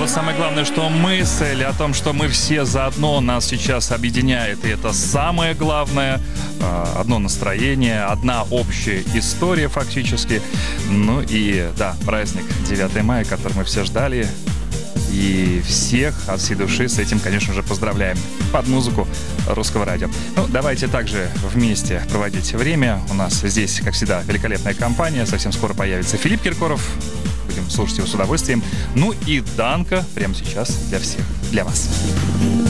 вот самое главное, что мысль о том, что мы все заодно, нас сейчас объединяет. И это самое главное. Одно настроение, одна общая история фактически. Ну и да, праздник 9 мая, который мы все ждали. И всех от всей души с этим, конечно же, поздравляем под музыку Русского радио. Ну, давайте также вместе проводить время. У нас здесь, как всегда, великолепная компания. Совсем скоро появится Филипп Киркоров. Будем слушать его с удовольствием. Ну и Данка прямо сейчас для всех, для вас.